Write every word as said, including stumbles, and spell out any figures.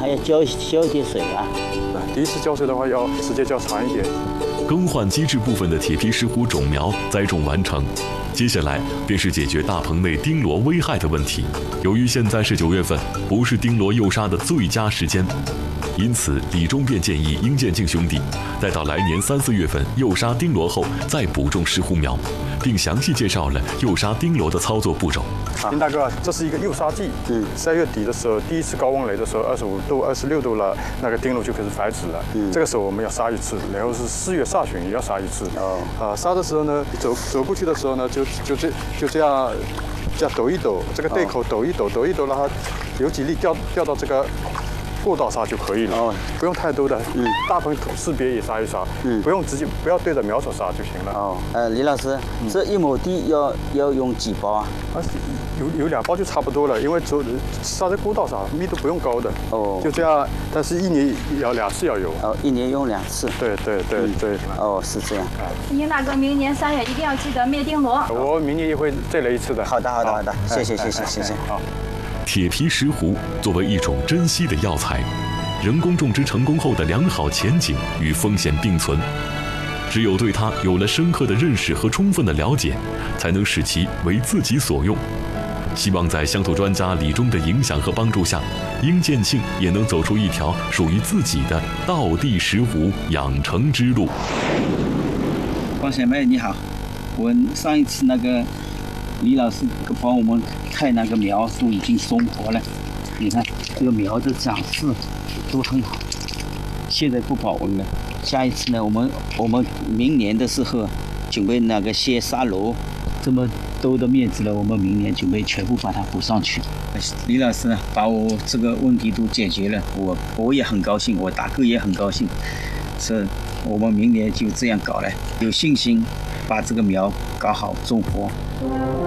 要浇浇一点水啊。 第一次浇水的话，要时间较长一点。 更换基质部分的铁皮石斛种苗栽种完成，接下来便是解决大棚内钉螺危害的问题。由于现在是九月份，不是钉螺诱杀的最佳时间，因此李忠便建议殷建庆兄弟，待到来年三四月份诱杀钉螺后再补种石斛苗，并详细介绍了诱杀钉螺的操作步骤。 殷大哥，这是一个诱杀季。嗯，三月底的时候，第一次高温来的时候，二十五度、二十六度了，那个钉螺就开始繁殖了。嗯，这个时候我们要杀一次，然后是四月下旬也要杀一次。哦，啊，杀的时候呢，走走过去的时候呢，就就这就这样，这样抖一抖，这个对口抖一抖，抖一抖，让它有几粒掉掉到这个过道杀就可以了。哦，不用太多的。嗯，大棚识别也杀一杀。嗯，不用直接不要对着苗手杀就行了。哦， 呃，李老师，嗯、这一亩地要要用几包啊？ 啊，有有两包就差不多了，因为走杀在过道上，密度不用高的。哦，就这样，但是一年要两次要有。 哦，一年用两次。 对对对、嗯、对。 哦，是这样。 殷大哥，明年三月一定要记得灭钉螺。 我明年也会再来一次的。 好的好的好的，谢谢谢谢谢谢。 好。 铁皮石斛作为一种珍稀的药材，人工种植成功后的良好前景与风险并存。只有对它有了深刻的认识和充分的了解，才能使其为自己所用。希望在乡土专家李忠的影响和帮助下，殷建庆也能走出一条属于自己的道地石斛养成之路。 王小妹你好，我上一次那个李老师帮我们看那个苗都已经松活了，你看这个苗的长势都很好，现在不保温了。下一次呢，我们我们明年的时候准备那个些沙楼，这么多的面积了，我们明年准备全部把它补上去。李老师呢，把我这个问题都解决了，我我也很高兴，我大哥也很高兴，是我们明年就这样搞了，有信心把这个苗搞好种活。